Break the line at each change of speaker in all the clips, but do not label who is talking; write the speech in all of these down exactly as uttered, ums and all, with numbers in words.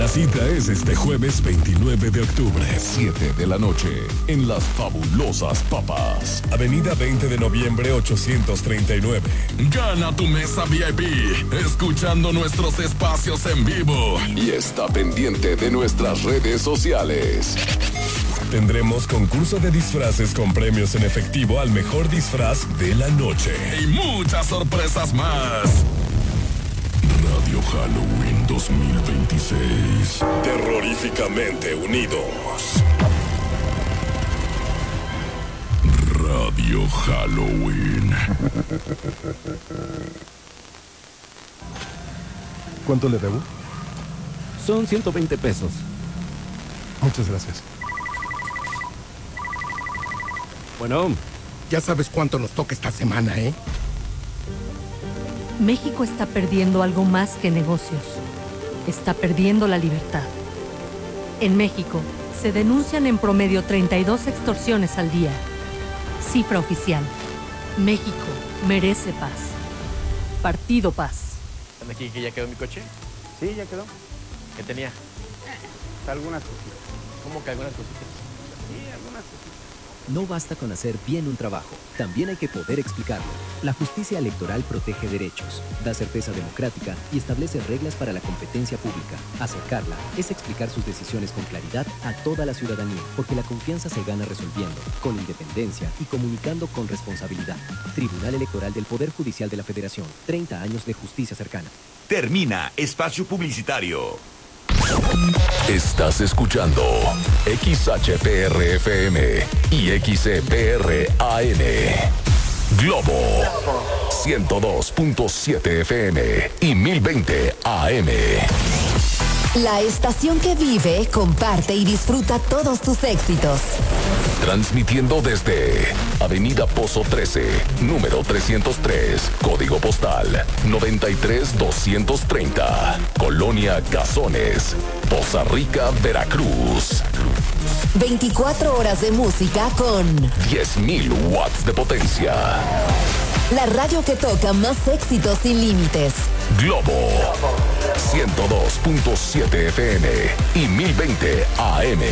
La cita es este jueves veintinueve de octubre, siete de la noche, en Las Fabulosas Papas, Avenida veinte de noviembre ochocientos treinta y nueve.
Gana tu mesa V I P, escuchando nuestros espacios en vivo.
Y está pendiente de nuestras redes sociales. Tendremos concurso de disfraces con premios en efectivo al mejor disfraz de la noche.
Y muchas sorpresas más.
Radio Halloween dos mil veintiséis. Terroríficamente unidos. Radio Halloween.
¿Cuánto le debo?
Son ciento veinte pesos.
Muchas gracias.
Bueno,
ya sabes cuánto nos toca esta semana, ¿eh?
México está perdiendo algo más que negocios. Está perdiendo la libertad. En México, se denuncian en promedio treinta y dos extorsiones al día. Cifra oficial. México merece paz. Partido Paz.
¿Están aquí que ya quedó mi coche?
Sí, ya quedó.
¿Qué tenía?
Algunas cositas.
¿Cómo que algunas cositas?
Sí, algunas cositas.
No basta con hacer bien un trabajo, también hay que poder explicarlo. La justicia electoral protege derechos, da certeza democrática y establece reglas para la competencia pública. Acercarla es explicar sus decisiones con claridad a toda la ciudadanía, porque la confianza se gana resolviendo, con independencia y comunicando con responsabilidad. Tribunal Electoral del Poder Judicial de la Federación, treinta años de justicia cercana.
Termina espacio publicitario.
Estás escuchando X H P R F M y X E P R A N. Globo ciento dos punto siete F M y mil veinte A M.
La estación que vive, comparte y disfruta todos tus éxitos.
Transmitiendo desde Avenida Pozo trece, número trescientos tres, código postal noventa y tres doscientos treinta, Colonia Cazones, Poza Rica, Veracruz.
veinticuatro horas de música con
diez mil watts de potencia.
La radio que toca más éxitos sin límites.
Globo ciento dos punto siete F M y mil veinte A M.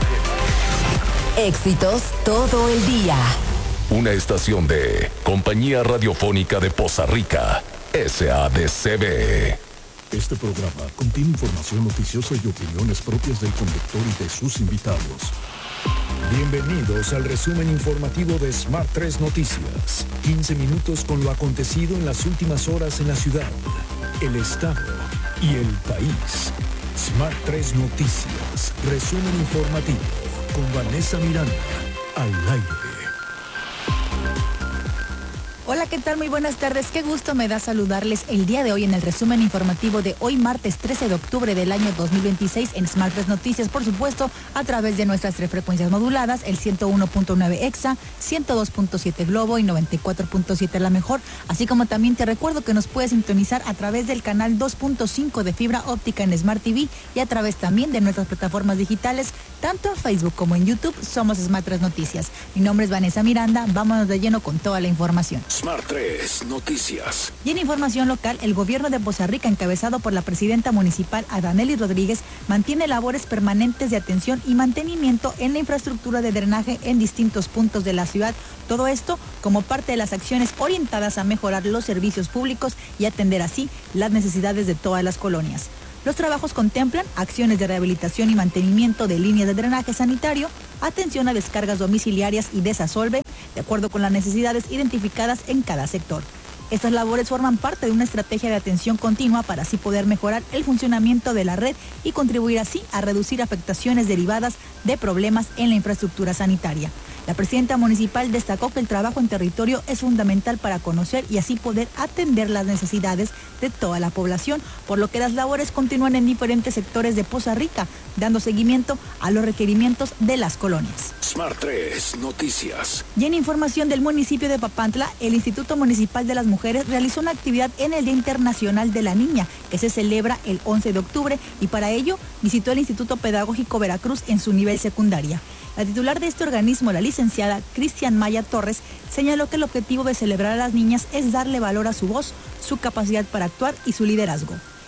Éxitos todo el día.
Una estación de Compañía Radiofónica de Poza Rica, S A D C B. Este programa contiene información noticiosa y opiniones propias del conductor y de sus invitados.
Bienvenidos al resumen informativo de Smart tres Noticias. quince minutos con lo acontecido en las últimas horas en la ciudad, el estado y el país. Smart tres Noticias, resumen informativo con Vanessa Miranda, al aire.
Hola, ¿qué tal? Muy buenas tardes. Qué gusto me da saludarles el día de hoy en el resumen informativo de hoy, martes trece de octubre del año dos mil veintiséis, en Smart tres Noticias, por supuesto, a través de nuestras tres frecuencias moduladas, el ciento uno punto nueve Exa, ciento dos punto siete Globo y noventa y cuatro punto siete La Mejor, así como también te recuerdo que nos puedes sintonizar a través del canal dos punto cinco de fibra óptica en Smart T V y a través también de nuestras plataformas digitales, tanto en Facebook como en YouTube. Somos Smart tres Noticias. Mi nombre es Vanessa Miranda. Vámonos de lleno con toda la información.
Smart tres Noticias.
Y en información local, el gobierno de Poza Rica, encabezado por la presidenta municipal Adanely Rodríguez, mantiene labores permanentes de atención y mantenimiento en la infraestructura de drenaje en distintos puntos de la ciudad. Todo esto como parte de las acciones orientadas a mejorar los servicios públicos y atender así las necesidades de todas las colonias. Los trabajos contemplan acciones de rehabilitación y mantenimiento de líneas de drenaje sanitario, atención a descargas domiciliarias y desasolve, de acuerdo con las necesidades identificadas en cada sector. Estas labores forman parte de una estrategia de atención continua para así poder mejorar el funcionamiento de la red y contribuir así a reducir afectaciones derivadas de problemas en la infraestructura sanitaria. La presidenta municipal destacó que el trabajo en territorio es fundamental para conocer y así poder atender las necesidades de toda la población, por lo que las labores continúan en diferentes sectores de Poza Rica, dando seguimiento a los requerimientos de las colonias.
Smart tres Noticias.
Y en información del municipio de Papantla, el Instituto Municipal de las Mujeres realizó una actividad en el Día Internacional de la Niña, que se celebra el once de octubre, y para ello visitó el Instituto Pedagógico Veracruz en su nivel secundaria. La titular de este organismo, la licenciada Cristian Maya Torres, señaló que el objetivo de celebrar a las niñas es darle valor a su voz, su capacidad para actuar y su liderazgo.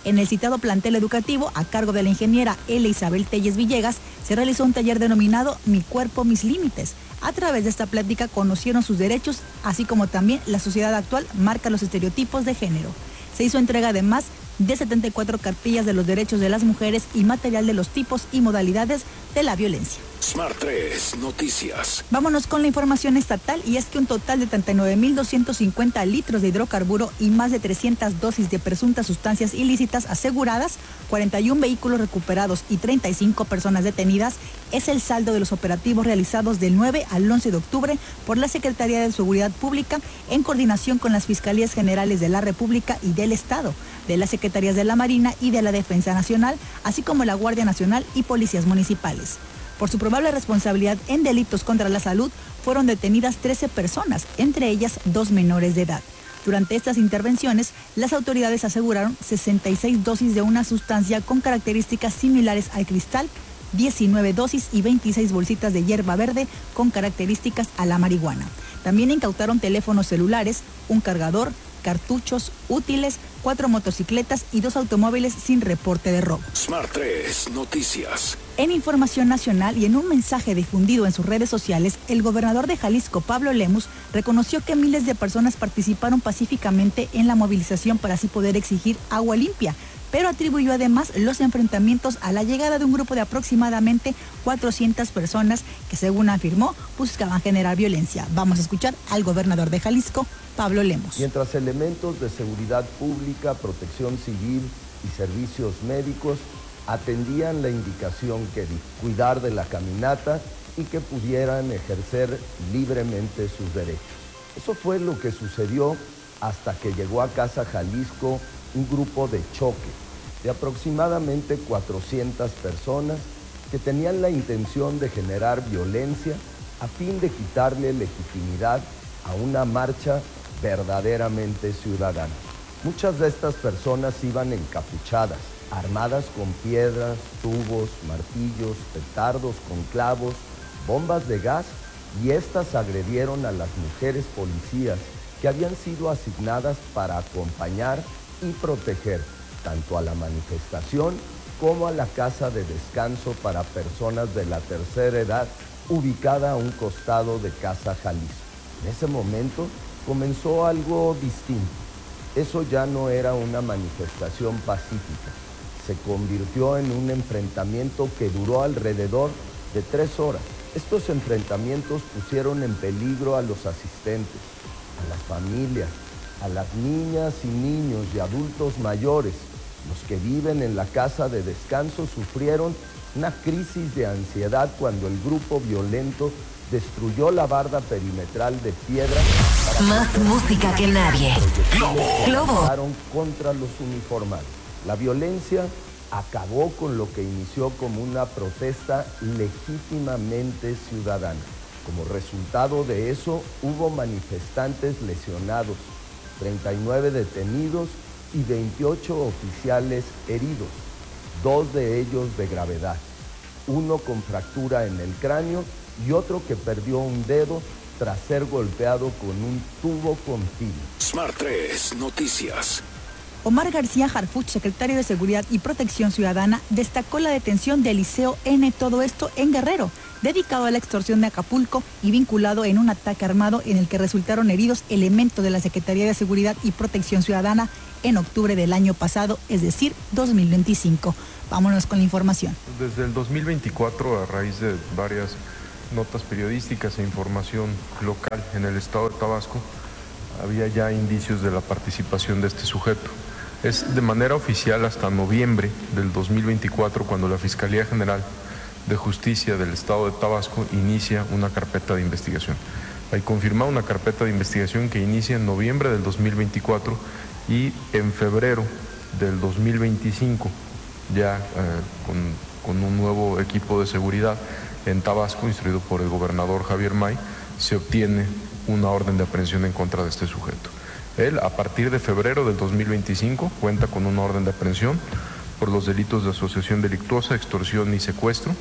En el citado plantel educativo, a cargo de la ingeniera L. Isabel Telles Villegas, se realizó un taller denominado Mi Cuerpo, Mis Límites. A través de esta plática conocieron sus derechos, así como también la sociedad actual marca los estereotipos de género. Se hizo entrega además de setenta y cuatro cartillas de los derechos de las mujeres y material de los tipos y modalidades de la violencia.
Smart tres Noticias.
Vámonos con la información estatal, y es que un total de treinta y nueve mil doscientos cincuenta litros de hidrocarburo y más de trescientas dosis de presuntas sustancias ilícitas aseguradas, cuarenta y un vehículos recuperados y treinta y cinco personas detenidas es el saldo de los operativos realizados del nueve al once de octubre por la Secretaría de Seguridad Pública en coordinación con las Fiscalías Generales de la República y del Estado, de las Secretarías de la Marina y de la Defensa Nacional, así como la Guardia Nacional y policías municipales. Por su probable responsabilidad en delitos contra la salud, fueron detenidas trece personas, entre ellas dos menores de edad. Durante estas intervenciones, las autoridades aseguraron sesenta y seis dosis de una sustancia con características similares al cristal, diecinueve dosis y veintiséis bolsitas de hierba verde con características a la marihuana. También incautaron teléfonos celulares, un cargador, cartuchos, útiles, cuatro motocicletas y dos automóviles sin reporte de robo.
Smart tres Noticias.
En información nacional y en un mensaje difundido en sus redes sociales, el gobernador de Jalisco, Pablo Lemus, reconoció que miles de personas participaron pacíficamente en la movilización para así poder exigir agua limpia, pero atribuyó además los enfrentamientos a la llegada de un grupo de aproximadamente cuatrocientas personas que, según afirmó, buscaban generar violencia. Vamos a escuchar al gobernador de Jalisco, Pablo Lemus.
Mientras elementos de seguridad pública, protección civil y servicios médicos atendían la indicación que di, cuidar de la caminata y que pudieran ejercer libremente sus derechos. Eso fue lo que sucedió hasta que llegó a Casa Jalisco un grupo de choque de aproximadamente cuatrocientas personas que tenían la intención de generar violencia a fin de quitarle legitimidad a una marcha verdaderamente ciudadana. Muchas de estas personas iban encapuchadas, armadas con piedras, tubos, martillos, petardos con clavos, bombas de gas, y estas agredieron a las mujeres policías que habían sido asignadas para acompañar y proteger tanto a la manifestación como a la casa de descanso para personas de la tercera edad ubicada a un costado de Casa Jalisco. En ese momento comenzó algo distinto. Eso ya no era una manifestación pacífica. Se convirtió en un enfrentamiento que duró alrededor de tres horas. Estos enfrentamientos pusieron en peligro a los asistentes, a las familias, a las niñas y niños y adultos mayores. Los que viven en la casa de descanso sufrieron una crisis de ansiedad cuando el grupo violento destruyó la barda perimetral de piedra.
Más música que nadie.
Globo.
Globo.
Contra los uniformados. La violencia acabó con lo que inició como una protesta legítimamente ciudadana. Como resultado de eso, hubo manifestantes lesionados, treinta y nueve detenidos y veintiocho oficiales heridos, dos de ellos de gravedad, uno con fractura en el cráneo y otro que perdió un dedo tras ser golpeado con un tubo con filo.
Smart tres Noticias.
Omar García Harfuch, secretario de Seguridad y Protección Ciudadana, destacó la detención de Eliseo N., todo esto en Guerrero, dedicado a la extorsión de Acapulco y vinculado en un ataque armado en el que resultaron heridos elementos de la Secretaría de Seguridad y Protección Ciudadana en octubre del año pasado, es decir, dos mil veinticinco. Vámonos con la información.
Desde el dos mil veinticuatro, a raíz de varias notas periodísticas e información local en el estado de Tabasco, había ya indicios de la participación de este sujeto. Es de manera oficial hasta noviembre del dos mil veinticuatro cuando la Fiscalía General de Justicia del estado de Tabasco inicia una carpeta de investigación. Hay confirmada una carpeta de investigación que inicia en noviembre del dos mil veinticuatro y en febrero del dos mil veinticinco, ya eh, con, con un nuevo equipo de seguridad en Tabasco, instruido por el gobernador Javier May, se obtiene una orden de aprehensión en contra de este sujeto. Él, a partir de febrero del dos mil veinticinco, cuenta con una orden de aprehensión por los delitos de asociación delictuosa, extorsión y secuestro,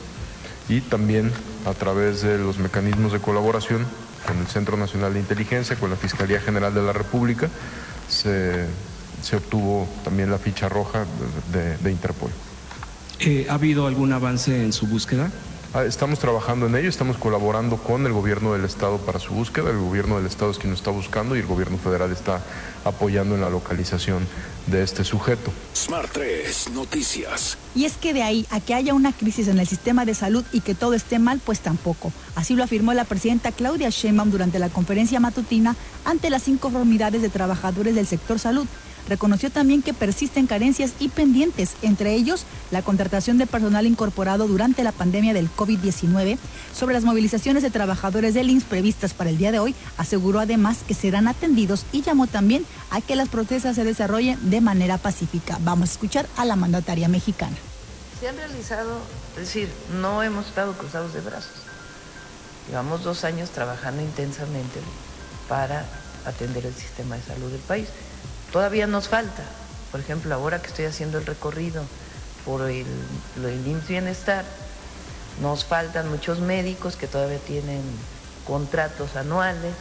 y también a través de los mecanismos de colaboración con el Centro Nacional de Inteligencia, con la Fiscalía General de la República, se se obtuvo también la ficha roja de, de Interpol.
Eh, ¿Ha habido algún avance en su búsqueda?
Estamos trabajando en ello, estamos colaborando con el gobierno del estado para su búsqueda. El gobierno del estado es quien lo está buscando y el gobierno federal está apoyando en la localización de este sujeto.
Smart tres Noticias.
Y es que de ahí a que haya una crisis en el sistema de salud y que todo esté mal, pues tampoco. Así lo afirmó la presidenta Claudia Sheinbaum durante la conferencia matutina ante las inconformidades de trabajadores del sector salud. Reconoció también que persisten carencias y pendientes, entre ellos la contratación de personal incorporado durante la pandemia del COVID diecinueve. Sobre las movilizaciones de trabajadores del I M S S previstas para el día de hoy, aseguró además que serán atendidos y llamó también a que las protestas se desarrollen de manera pacífica. Vamos a escuchar a la mandataria mexicana.
Se han realizado, es decir, no hemos estado cruzados de brazos. Llevamos dos años trabajando intensamente para atender el sistema de salud del país. Todavía nos falta, por ejemplo, ahora que estoy haciendo el recorrido por el, el I M S S Bienestar, nos faltan muchos médicos que todavía tienen contratos anuales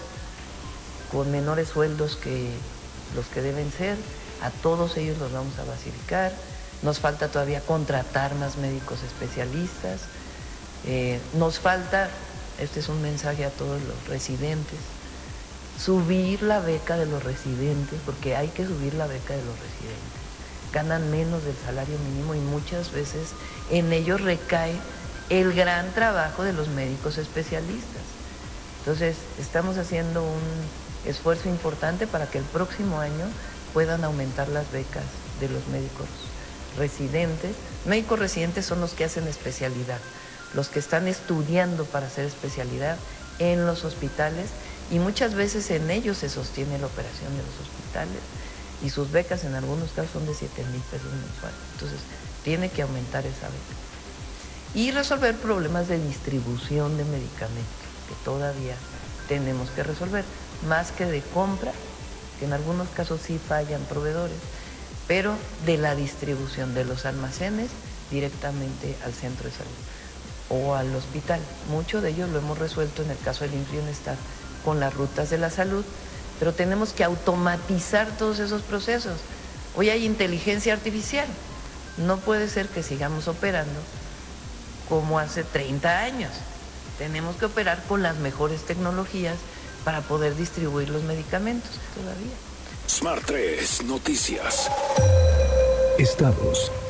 con menores sueldos que los que deben ser. A todos ellos los vamos a basificar. Nos falta todavía contratar más médicos especialistas. Eh, nos falta, este es un mensaje a todos los residentes, subir la beca de los residentes, porque hay que subir la beca de los residentes. Ganan menos del salario mínimo y muchas veces en ellos recae el gran trabajo de los médicos especialistas. Entonces, estamos haciendo un esfuerzo importante para que el próximo año puedan aumentar las becas de los médicos residentes. Médicos residentes son los que hacen especialidad, los que están estudiando para hacer especialidad en los hospitales, y muchas veces en ellos se sostiene la operación de los hospitales y sus becas en algunos casos son de siete mil pesos mensuales. Entonces, tiene que aumentar esa beca. Y resolver problemas de distribución de medicamentos, que todavía tenemos que resolver, más que de compra, que en algunos casos sí fallan proveedores, pero de la distribución de los almacenes directamente al centro de salud o al hospital. Mucho de ellos lo hemos resuelto en el caso del I M S S Bienestar, con las rutas de la salud, pero tenemos que automatizar todos esos procesos. Hoy hay inteligencia artificial, no puede ser que sigamos operando como hace treinta años. Tenemos que operar con las mejores tecnologías para poder distribuir los medicamentos todavía.
Smart tres Noticias.
Estados.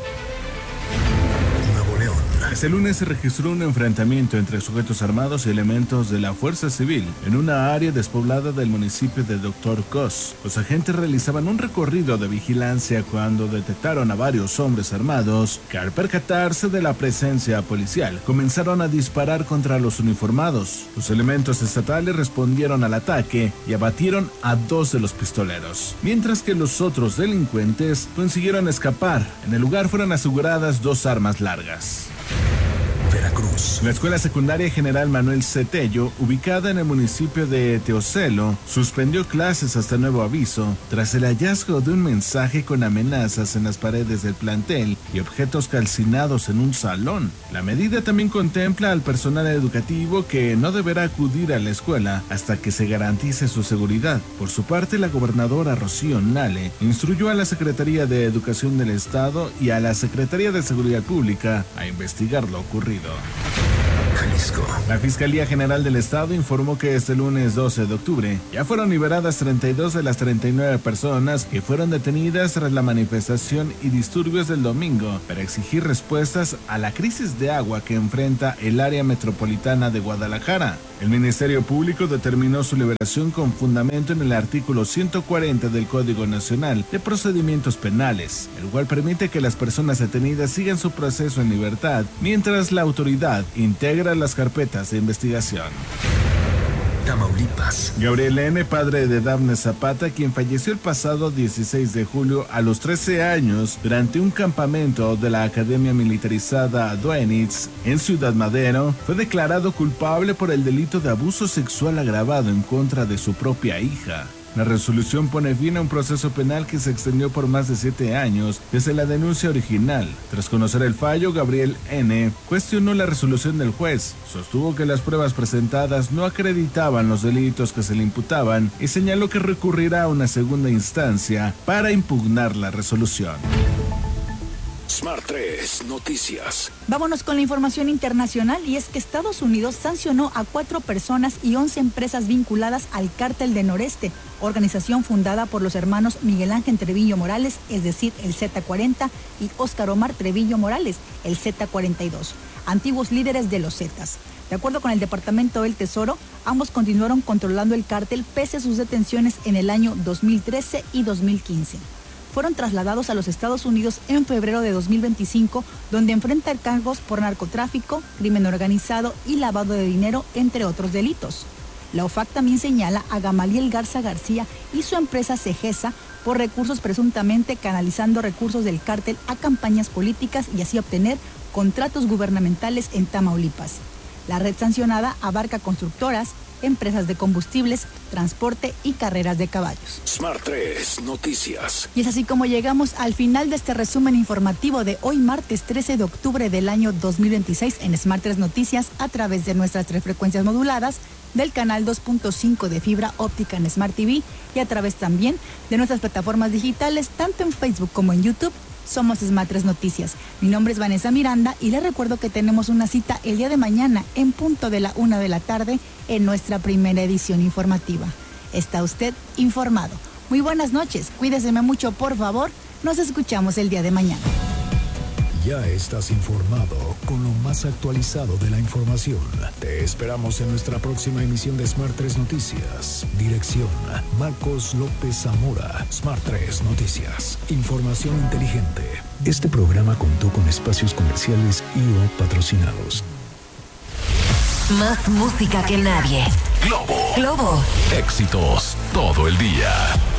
Este lunes se registró un enfrentamiento entre sujetos armados y elementos de la Fuerza Civil en una área despoblada del municipio de Doctor Cos. Los agentes realizaban un recorrido de vigilancia cuando detectaron a varios hombres armados que, al percatarse de la presencia policial, comenzaron a disparar contra los uniformados. Los elementos estatales respondieron al ataque y abatieron a dos de los pistoleros, mientras que los otros delincuentes consiguieron escapar. En el lugar fueron aseguradas dos armas largas.
Veracruz.
La Escuela Secundaria General Manuel Cetello, ubicada en el municipio de Teocelo, suspendió clases hasta nuevo aviso tras el hallazgo de un mensaje con amenazas en las paredes del plantel y objetos calcinados en un salón. La medida también contempla al personal educativo que no deberá acudir a la escuela hasta que se garantice su seguridad. Por su parte, la gobernadora Rocío Nale instruyó a la Secretaría de Educación del Estado y a la Secretaría de Seguridad Pública a investigar lo ocurrido.
Jalisco.
La Fiscalía General del Estado informó que este lunes doce de octubre ya fueron liberadas treinta y dos de las treinta y nueve personas que fueron detenidas tras la manifestación y disturbios del domingo para exigir respuestas a la crisis de agua que enfrenta el área metropolitana de Guadalajara. El Ministerio Público determinó su liberación con fundamento en el artículo ciento cuarenta del Código Nacional de Procedimientos Penales, el cual permite que las personas detenidas sigan su proceso en libertad mientras la autoridad integra las carpetas de investigación.
Tamaulipas.
Gabriel N., padre de Dafne Zapata, quien falleció el pasado dieciséis de julio a los trece años durante un campamento de la Academia Militarizada Duenitz en Ciudad Madero, fue declarado culpable por el delito de abuso sexual agravado en contra de su propia hija. La resolución pone fin a un proceso penal que se extendió por más de siete años desde la denuncia original. Tras conocer el fallo, Gabriel N. cuestionó la resolución del juez, sostuvo que las pruebas presentadas no acreditaban los delitos que se le imputaban y señaló que recurrirá a una segunda instancia para impugnar la resolución.
Smart tres Noticias.
Vámonos con la información internacional, y es que Estados Unidos sancionó a cuatro personas y once empresas vinculadas al Cártel de Noreste, organización fundada por los hermanos Miguel Ángel Treviño Morales, es decir, el Z cuarenta, y Óscar Omar Treviño Morales, el Z cuarenta y dos, antiguos líderes de los Zetas. De acuerdo con el Departamento del Tesoro, ambos continuaron controlando el cártel pese a sus detenciones en el año dos mil trece y dos mil quince. Fueron trasladados a los Estados Unidos en febrero de dos mil veinticinco, donde enfrentan cargos por narcotráfico, crimen organizado y lavado de dinero, entre otros delitos. La O F A C también señala a Gamaliel Garza García y su empresa Cegesa por recursos presuntamente canalizando recursos del cártel a campañas políticas y así obtener contratos gubernamentales en Tamaulipas. La red sancionada abarca constructoras, empresas de combustibles, transporte y carreras de caballos.
Smart tres Noticias.
Y es así como llegamos al final de este resumen informativo de hoy, martes trece de octubre del año dos mil veintiséis, en Smart tres Noticias, a través de nuestras tres frecuencias moduladas, del canal dos punto cinco de fibra óptica en Smart T V y a través también de nuestras plataformas digitales, tanto en Facebook como en YouTube. Somos Smart tres Noticias. Mi nombre es Vanessa Miranda y les recuerdo que tenemos una cita el día de mañana en punto de la una de la tarde en nuestra primera edición informativa. Está usted informado. Muy buenas noches, cuídese mucho, por favor. Nos escuchamos el día de mañana.
Ya estás informado con lo más actualizado de la información. Te esperamos en nuestra próxima emisión de Smart tres Noticias. Dirección: Marcos López Zamora. Smart tres Noticias. Información inteligente. Este programa contó con espacios comerciales y o patrocinados.
Más música que nadie.
Globo.
Globo.
Éxitos todo el día.